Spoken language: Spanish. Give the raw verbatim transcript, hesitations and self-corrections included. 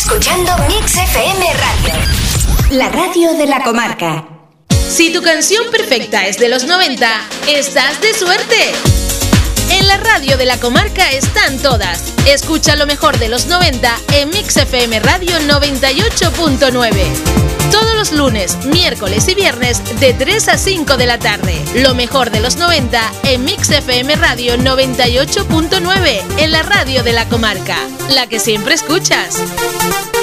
escuchando Mix F M Radio, la radio de la comarca. Si tu canción perfecta es de los noventa, estás de suerte. En la radio de la comarca están todas. Escucha lo mejor de los noventa en Mix F M Radio noventa y ocho punto nueve. Todos los lunes, miércoles y viernes de tres a cinco de la tarde. Lo mejor de los noventa en Mix F M Radio noventa y ocho punto nueve, en la radio de la comarca, la que siempre escuchas.